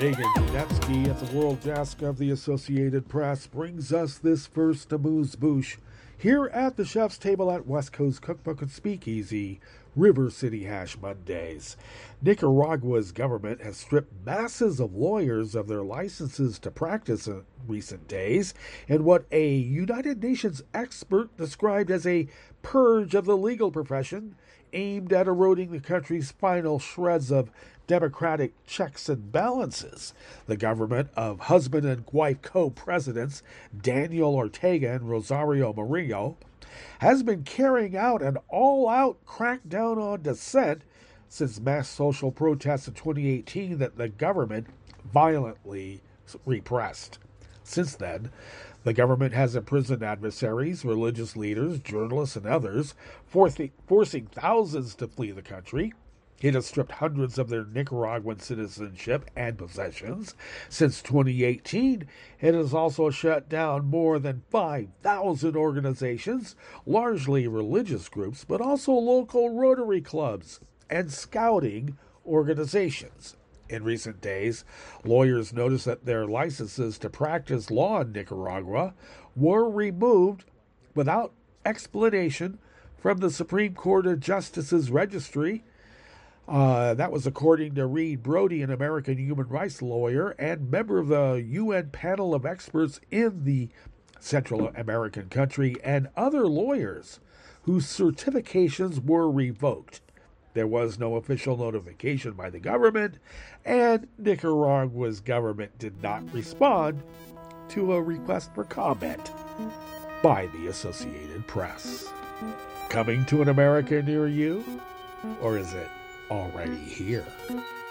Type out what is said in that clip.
Megan Janetsky at the World Desk of the Associated Press brings us this first amuse-bouche here at the chef's table at West Coast Cookbook and Speakeasy, River City Hash Mondays. Nicaragua's government has stripped masses of lawyers of their licenses to practice in recent days in what a United Nations expert described as a purge of the legal profession aimed at eroding the country's final shreds of democratic checks and balances. The government of husband and wife co-presidents Daniel Ortega and Rosario Murillo has been carrying out an all-out crackdown on dissent since mass social protests in 2018 that the government violently repressed. Since then, the government has imprisoned adversaries, religious leaders, journalists, and others, forcing thousands to flee the country. It has stripped hundreds of their Nicaraguan citizenship and possessions. Since 2018, it has also shut down more than 5,000 organizations, largely religious groups, but also local Rotary clubs and scouting organizations. In recent days, lawyers noticed that their licenses to practice law in Nicaragua were removed without explanation from the Supreme Court of Justice's registry. That was according to Reed Brody, an American human rights lawyer and member of the UN panel of experts in the Central American country, and other lawyers whose certifications were revoked. There was no official notification by the government, and Nicaragua's government did not respond to a request for comment by the Associated Press. Coming to an America near you? Or is it already here?